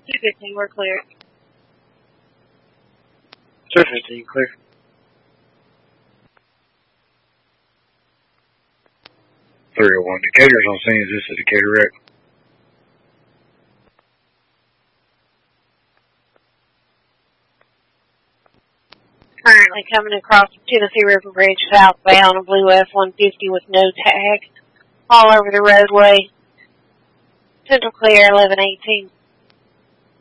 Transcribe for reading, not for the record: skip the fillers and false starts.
215, we're clear. 215, clear. Decatur's on scene. Is this a Decatur wreck? Currently coming across the Tennessee River Bridge southbound on Blue F-150 with no tag. All over the roadway. Central clear, 1118.